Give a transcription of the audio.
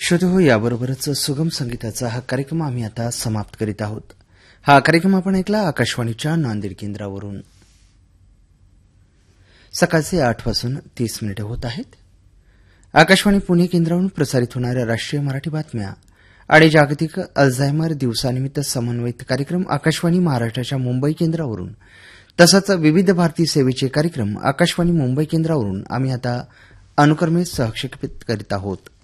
श्रोते हो, याबरोबरच सुगम संगीताचा हा कार्यक्रम आम्ही आता समाप्त करीत आहोत. हा कार्यक्रम आपण ऐकला आकाशवाणीच्या नांदेड केंद्रावरून. सकाळचे 8:30 होत आहेत. आकाशवाणी पुणे केंद्रावरून प्रसारित होणाऱ्या राष्ट्रीय मराठी बातम्या आणि जागतिक अल्झायमर दिवसानिमित्त समन्वयित कार्यक्रम आकाशवाणी महाराष्ट्राच्या मुंबई केंद्रावरून तसंच विविध भारती सेवेचे कार्यक्रम आकाशवाणी मुंबई केंद्रावरून आम्ही आता अनुक्रमे सहक्षेपित करीत आहोत.